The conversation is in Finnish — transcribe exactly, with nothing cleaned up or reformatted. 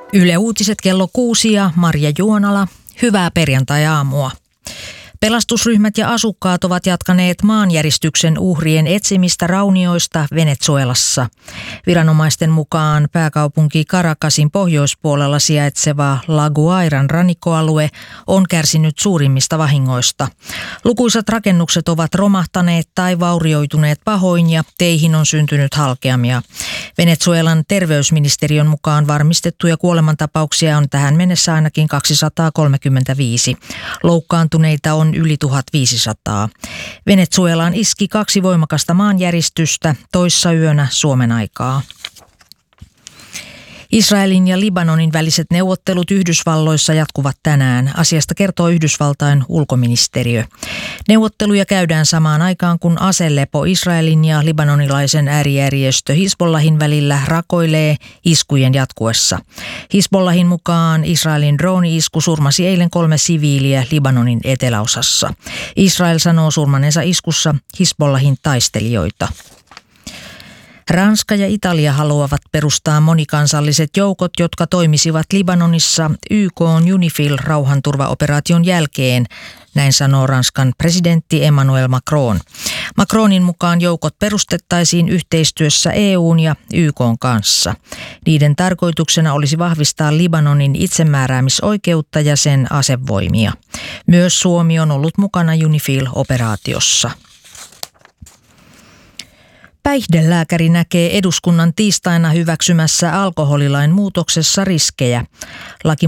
Yle Uutiset kello kuusi ja Marja Juonala. Hyvää perjantai-aamua. Pelastusryhmät ja asukkaat ovat jatkaneet maanjäristyksen uhrien etsimistä raunioista Venezuelassa. Viranomaisten mukaan pääkaupunki Caracasin pohjoispuolella sijaitseva La Guairan rannikkoalue on kärsinyt suurimmista vahingoista. Lukuisat rakennukset ovat romahtaneet tai vaurioituneet pahoin ja teihin on syntynyt halkeamia. Venezuelan terveysministeriön mukaan varmistettuja kuolemantapauksia on tähän mennessä ainakin kaksisataakolmekymmentäviisi. Loukkaantuneita on yli tuhatviisisataa. Venezuelaan iski kaksi voimakasta maanjäristystä toissa yönä Suomen aikaa. Israelin ja Libanonin väliset neuvottelut Yhdysvalloissa jatkuvat tänään. Asiasta kertoo Yhdysvaltain ulkoministeriö. Neuvotteluja käydään samaan aikaan, kun aselepo Israelin ja libanonilaisen äärijärjestö Hizbollahin välillä rakoilee iskujen jatkuessa. Hizbollahin mukaan Israelin drone-isku surmasi eilen kolme siviiliä Libanonin eteläosassa. Israel sanoo surmaneensa iskussa Hizbollahin taistelijoita. Ranska ja Italia haluavat perustaa monikansalliset joukot, jotka toimisivat Libanonissa Y K:n UNIFIL-rauhanturvaoperaation jälkeen, näin sanoo Ranskan presidentti Emmanuel Macron. Macronin mukaan joukot perustettaisiin yhteistyössä E U:n ja Y K:n kanssa. Niiden tarkoituksena olisi vahvistaa Libanonin itsemääräämisoikeutta ja sen asevoimia. Myös Suomi on ollut mukana UNIFIL-operaatiossa. Päihdelääkäri näkee eduskunnan tiistaina hyväksymässä alkoholilain muutoksessa riskejä. Laki